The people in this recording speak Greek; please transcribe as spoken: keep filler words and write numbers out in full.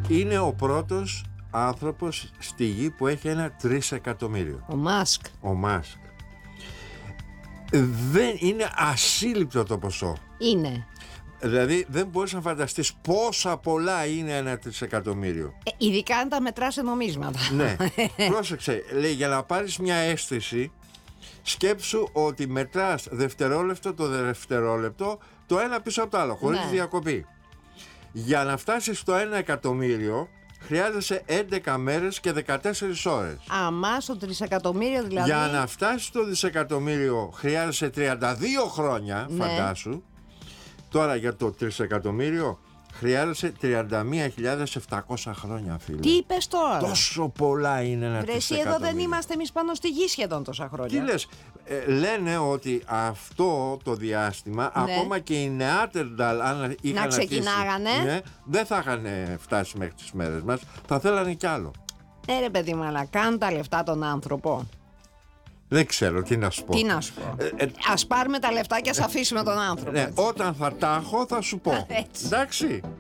είναι ο πρώτος άνθρωπος στη γη που έχει ένα τρισεκατομμύριο. Ο Μάσκ. Ο Μάσκ. Δεν είναι ασύλληπτο το ποσό. Είναι. Δηλαδή δεν μπορείς να φανταστείς πόσα πολλά είναι ένα τρισεκατομμύριο. Ε, ειδικά αν τα μετράς σε νομίσματα. Ναι, πρόσεξε, λέει, για να πάρεις μια αίσθηση, σκέψου ότι μετράς δευτερόλεπτο το δευτερόλεπτο, το ένα πίσω από το άλλο, χωρίς Ναι. διακοπή. Για να φτάσεις στο ένα εκατομμύριο χρειάζεσαι έντεκα μέρες και δεκατέσσερις ώρες. Αμά στο τρισεκατομμύριο δηλαδή. Για να φτάσεις στο δισεκατομμύριο χρειάζεσαι τριάντα δύο χρόνια, Ναι. φαντάσου. Τώρα για το τρισεκατομμύριο χρειάζεσαι τριάντα μία χιλιάδες επτακόσια χρόνια, φίλε. Τι είπες τώρα? Τόσο πολλά είναι ένα Βρε, εσύ τρισεκατομμύριο. εδώ δεν είμαστε εμείς πάνω στη γη σχεδόν τόσα χρόνια. Τι λες, ε, λένε ότι αυτό το διάστημα, Ναι. ακόμα και οι Νεάτερνταλ, αν είχαν Να ξεκινάγανε. αρχίσει, ναι, δεν θα είχαν φτάσει μέχρι τις μέρες μας, θα θέλανε κι άλλο. Ναι ρε παιδί μου, αλλά κάνουν τα λεφτά τον άνθρωπο. Δεν ξέρω τι να σου πω. Τι να σου πω. Ε, ε, Ας πάρουμε τα λεφτά και ας αφήσουμε τον άνθρωπο. ναι, έτσι. όταν θα τα έχω θα σου πω. Έτσι. Εντάξει.